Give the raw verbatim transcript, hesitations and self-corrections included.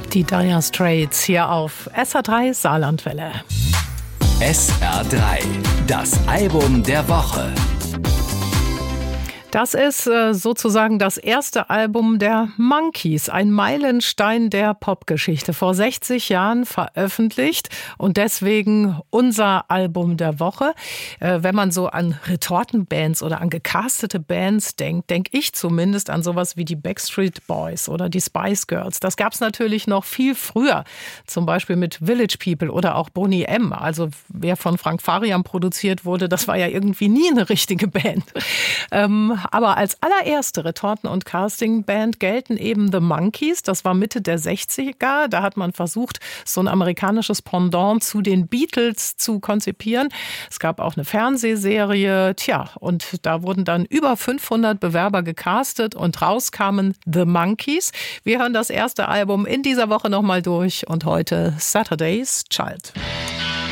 Die Dire Straits hier auf S R drei Saarlandwelle. S R drei, das Album der Woche. Das ist äh, sozusagen das erste Album der Monkees, ein Meilenstein der Popgeschichte, vor sechzig Jahren veröffentlicht und deswegen unser Album der Woche. Äh, wenn man so an Retortenbands oder an gecastete Bands denkt, denke ich zumindest an sowas wie die Backstreet Boys oder die Spice Girls. Das gab es natürlich noch viel früher, zum Beispiel mit Village People oder auch Boney M. Also wer von Frank Farian produziert wurde, das war ja irgendwie nie eine richtige Band. Ähm, Aber als allererste Retorten- und Casting-Band gelten eben The Monkees. Das war Mitte der sechziger. Da hat man versucht, so ein amerikanisches Pendant zu den Beatles zu konzipieren. Es gab auch eine Fernsehserie. Tja, und da wurden dann über fünfhundert Bewerber gecastet und raus kamen The Monkees. Wir hören das erste Album in dieser Woche nochmal durch und heute Saturday's Child.